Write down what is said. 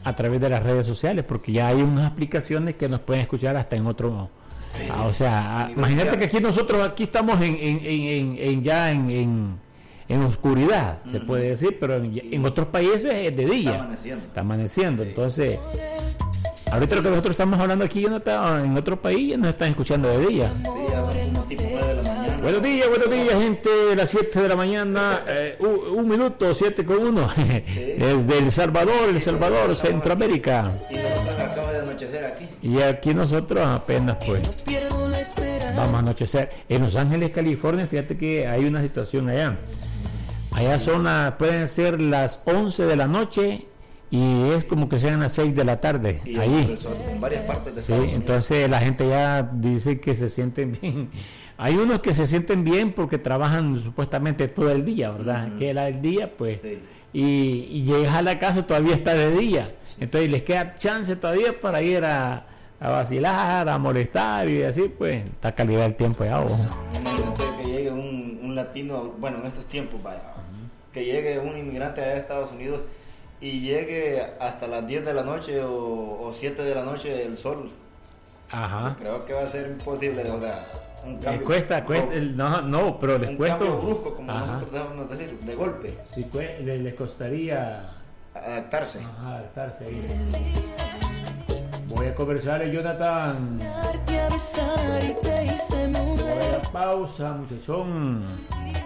a través de las redes sociales, porque ya hay unas aplicaciones que nos pueden escuchar hasta en otro. O sea, imagínate que aquí nosotros estamos en oscuridad, se puede decir, pero en otros países es de día. Está amaneciendo. Entonces, ahorita lo que nosotros estamos hablando aquí, en otro país ya nos están escuchando de día. Buenos días, gente, de las 7 de la mañana, 1 minuto, 7:01, desde El Salvador, Centroamérica. Y nosotros acaba de anochecer aquí. Y aquí nosotros apenas pues vamos a anochecer. En Los Ángeles, California, fíjate que hay una situación allá. Allá pueden ser las 11 de la noche y es como que sean las 6 de la tarde. Y allí. En varias partes de Estados Unidos. Entonces la gente ya dice que se sienten bien. Hay unos que se sienten bien porque trabajan supuestamente todo el día, ¿verdad? Que era el día, pues. Sí. Y llegas a la casa, todavía está de día. Entonces les queda chance todavía para ir a vacilar, a molestar y así, pues, está calidad del tiempo ya. Imagínate que llegue un latino, bueno, en estos tiempos, vaya, que llegue un inmigrante a Estados Unidos y llegue hasta las 10 de la noche o 7 de la noche el sol. Ajá. Creo que va a ser imposible, o sea, un cambio. No, pero les cuesta. Un cambio brusco, como nosotros debemos decir, de golpe. Sí, les costaría adaptarse. Adaptarse ahí. Voy a conversar, Jonathan. Voy a la pausa, muchachón.